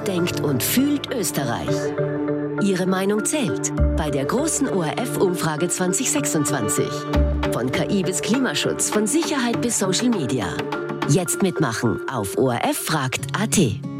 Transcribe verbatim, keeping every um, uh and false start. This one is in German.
denkt und fühlt Österreich. Ihre Meinung zählt bei der großen O R F-Umfrage zwanzig sechsundzwanzig. Von K I bis Klimaschutz, von Sicherheit bis Social Media. Jetzt mitmachen auf O R F fragt punkt A T.